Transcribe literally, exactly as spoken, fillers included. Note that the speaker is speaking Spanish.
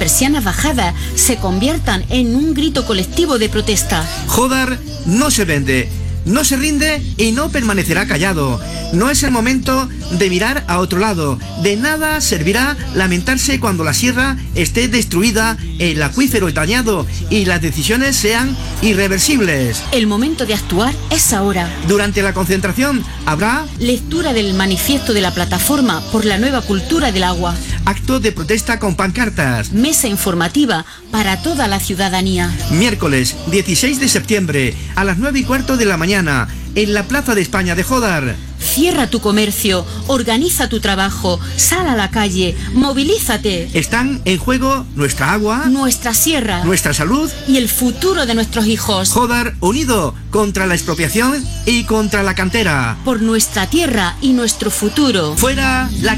persianas bajadas se conviertan en un grito colectivo de protesta. Jodar no se vende, no se rinde y no permanecerá callado. No es el momento de mirar a otro lado. De nada servirá lamentarse cuando la sierra esté destruida, el acuífero dañado y las decisiones sean irreversibles. El momento de actuar es ahora. Durante la concentración habrá lectura del manifiesto de la Plataforma por la Nueva Cultura del Agua. Acto de protesta con pancartas. Mesa informativa para toda la ciudadanía. Miércoles dieciséis de septiembre a las nueve y cuarto de la mañana en la Plaza de España de Jodar. Cierra tu comercio, organiza tu trabajo, sal a la calle, movilízate. Están en juego nuestra agua, nuestra sierra, nuestra salud y el futuro de nuestros hijos. Jodar unido contra la expropiación y contra la cantera. Por nuestra tierra y nuestro futuro. Fuera la